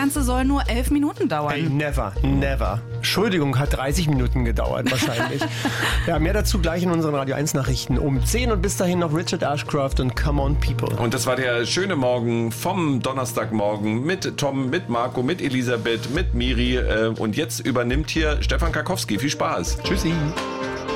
Ganze soll nur 11 Minuten dauern. Ey, never. Entschuldigung, hat 30 Minuten gedauert wahrscheinlich. Ja, mehr dazu gleich in unseren Radio 1 Nachrichten um 10 und bis dahin noch Richard Ashcroft und Come On People. Und das war der schöne Morgen vom Donnerstagmorgen mit Tom, mit Marco, mit Elisabeth, mit Miri und jetzt übernimmt hier Stefan Karkowski. Viel Spaß. Tschüssi.